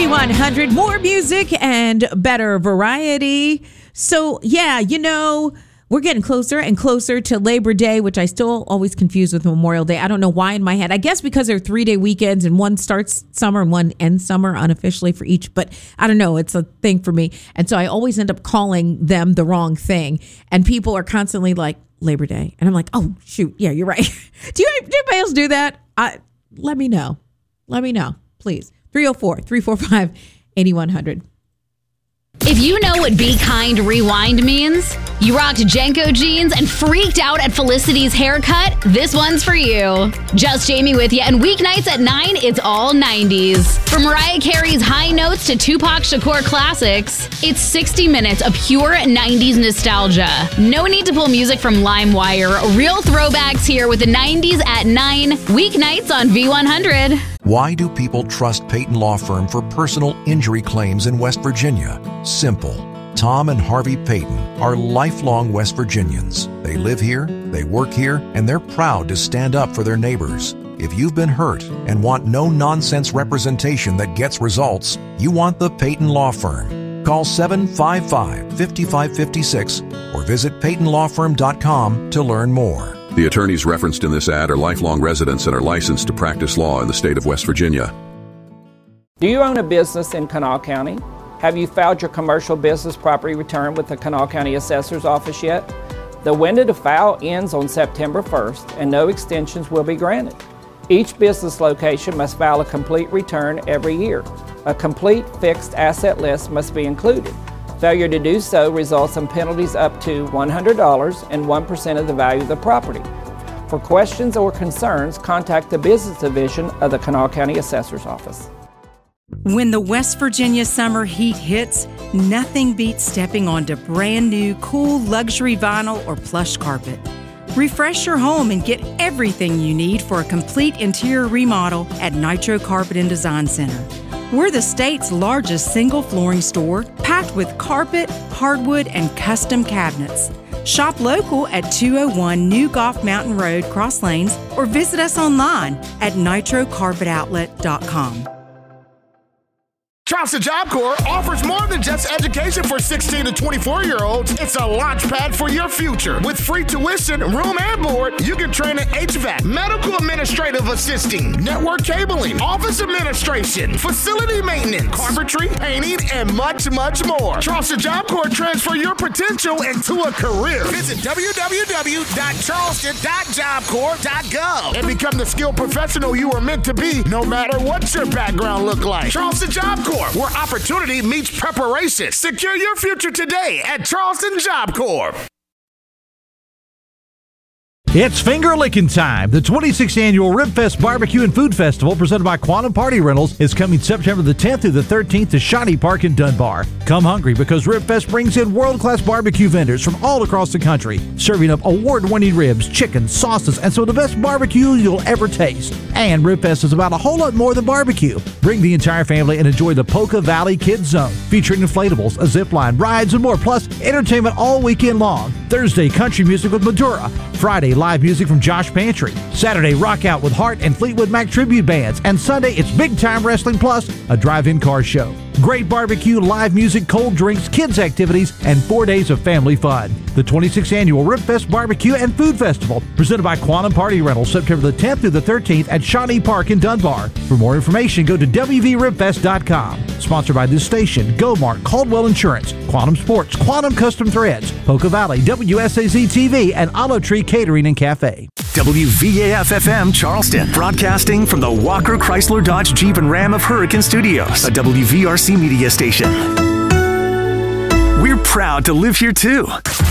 V100, more music and better variety. So, yeah, we're getting closer and closer to Labor Day, which I still always confuse with Memorial Day. I don't know why in my head. I guess because they're 3-day weekends and one starts summer and one ends summer unofficially for each. But I don't know. It's a thing for me. And so I always end up calling them the wrong thing. And people are constantly like, Labor Day. And I'm like, oh, shoot. Yeah, you're right. Do anybody else do that? Let me know. Let me know, please. 304-345-8100. If you know what Be Kind Rewind means, you rocked Jenko jeans and freaked out at Felicity's haircut, this one's for you. Just Jamie with you, and weeknights at 9, it's all 90s. From Mariah Carey's high notes to Tupac Shakur classics, it's 60 minutes of pure 90s nostalgia. No need to pull music from LimeWire. Real throwbacks here with the 90s at 9, weeknights on V100. Why do people trust Peyton Law Firm for personal injury claims in West Virginia? Simple. Tom and Harvey Peyton are lifelong West Virginians. They live here, they work here, and they're proud to stand up for their neighbors. If you've been hurt and want no-nonsense representation that gets results, you want the Peyton Law Firm. Call 755-5556 or visit PeytonLawFirm.com to learn more. The attorneys referenced in this ad are lifelong residents and are licensed to practice law in the state of West Virginia. Do you own a business in Kanawha County? Have you filed your commercial business property return with the Kanawha County Assessor's Office yet? The window to file ends on September 1st and no extensions will be granted. Each business location must file a complete return every year. A complete fixed asset list must be included. Failure to do so results in penalties up to $100 and 1% of the value of the property. For questions or concerns, contact the Business Division of the Kanawha County Assessor's Office. When the West Virginia summer heat hits, nothing beats stepping onto brand new, cool luxury vinyl or plush carpet. Refresh your home and get everything you need for a complete interior remodel at Nitro Carpet and Design Center. We're the state's largest single flooring store, packed with carpet, hardwood, and custom cabinets. Shop local at 201 New Golf Mountain Road, Cross Lanes, or visit us online at nitrocarpetoutlet.com. Charleston Job Corps offers more than just education for 16 to 24-year-olds. It's a launch pad for your future. With free tuition, room and board, you can train in HVAC, medical administrative assisting, network cabling, office administration, facility maintenance, carpentry, painting, and much, much more. Charleston Job Corps transfer your potential into a career. Visit www.charleston.jobcorps.gov and become the skilled professional you are meant to be, no matter what your background look like. Charleston Job Corps, where opportunity meets preparation. Secure your future today at Charleston Job Corps. It's finger licking time. The 26th annual Ribfest Barbecue and Food Festival, presented by Quantum Party Rentals, is coming September the 10th through the 13th to Shawnee Park in Dunbar. Come hungry because Ribfest brings in world-class barbecue vendors from all across the country, serving up award-winning ribs, chicken, sauces, and some of the best barbecue you'll ever taste. And Ribfest is about a whole lot more than barbecue. Bring the entire family and enjoy the Polka Valley Kids Zone, featuring inflatables, a zip line, rides, and more, plus entertainment all weekend long. Thursday, country music with Madura. Friday, live music from Josh Pantry. Saturday, rock out with Hart and Fleetwood Mac tribute bands. And Sunday, it's big time wrestling plus a drive-in car show. Great barbecue, live music, cold drinks, kids activities, and 4 days of family fun. The 26th annual Ribfest Barbecue and Food Festival, presented by Quantum Party Rentals, September the 10th through the 13th at Shawnee Park in Dunbar. For more information, go to wvribfest.com. Sponsored by this station, GoMart, Caldwell Insurance, Quantum Sports, Quantum Custom Threads, Polka Valley, WSAZ TV, and Olive Tree Catering and Cafe. WVAF-FM Charleston, broadcasting from the Walker Chrysler Dodge Jeep and Ram of Hurricane Studios, a WVRC media station. We're proud to live here too.